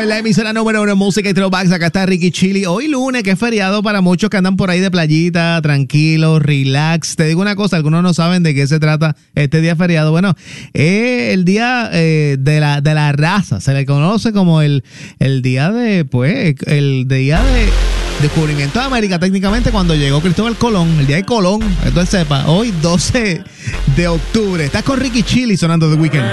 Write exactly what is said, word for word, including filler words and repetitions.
la emisora número uno, música y throwbacks. Acá está Ricky Chili. Hoy lunes, que es feriado para muchos que andan por ahí de playita, tranquilos, relax. Te digo una cosa, algunos no saben de qué se trata este día feriado. Bueno, es el día eh, de, la, de la raza. Se le conoce como el, el día de, pues, el día de descubrimiento de América, técnicamente, cuando llegó Cristóbal Colón, el día de Colón. Entonces sepa, hoy doce de octubre. Estás con Ricky Chili sonando The Weeknd.